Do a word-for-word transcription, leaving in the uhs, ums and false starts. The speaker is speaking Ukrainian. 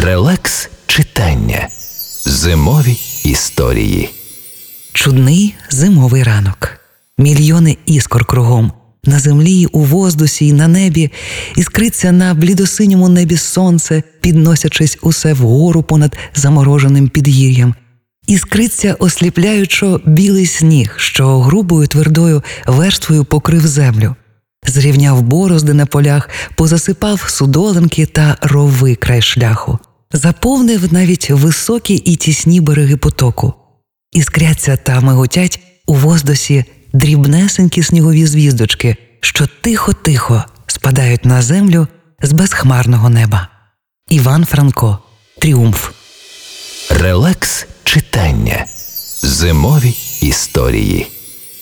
Релакс читання. Зимові історії. Чудний зимовий ранок. Мільйони іскор кругом. На землі, у воздусі й на небі. Іскриться на блідосиньому небі сонце, підносячись усе вгору понад замороженим підгір'ям. Іскриться осліпляючо білий сніг, що грубою твердою верствою покрив землю. Зрівняв борозди на полях, позасипав судолинки та рови край шляху. Заповнив навіть високі і тісні береги потоку. Іскряться та миготять у воздусі дрібнесенькі снігові звіздочки, що тихо-тихо спадають на землю з безхмарного неба. Іван Франко. Тріумф. Релакс читання. Зимові історії.